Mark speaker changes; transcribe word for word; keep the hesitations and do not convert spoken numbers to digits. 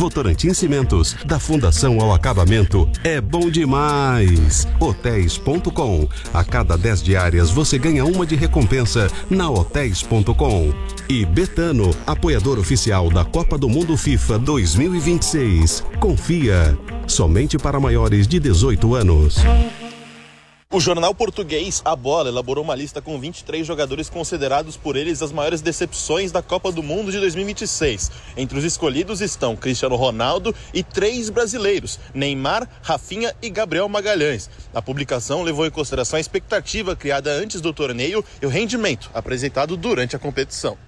Speaker 1: Votorantim Cimentos, da Fundação ao Acabamento, é bom demais. hotéis ponto com. A cada dez diárias você ganha uma de recompensa na hotéis ponto com. E Betano, apoiador oficial da Copa do Mundo FIFA dois mil e vinte e seis. Confia. Somente para maiores de dezoito anos.
Speaker 2: O jornal português A Bola elaborou uma lista com vinte e três jogadores considerados por eles as maiores decepções da Copa do Mundo de dois mil e vinte e seis. Entre os escolhidos estão Cristiano Ronaldo e três brasileiros, Neymar, Rafinha e Gabriel Magalhães. A publicação levou em consideração a expectativa criada antes do torneio e o rendimento apresentado durante a competição.